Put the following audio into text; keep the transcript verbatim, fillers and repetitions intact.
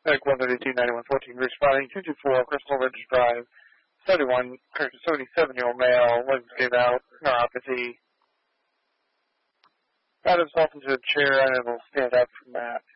Medic one thirty-two, ninety-one fourteen, responding two two four, Crystal Ridge Drive, seventy-one, seventy-seven-year-old male, legs gave out, neuropathy. Got himself into a chair and it will stand up from that.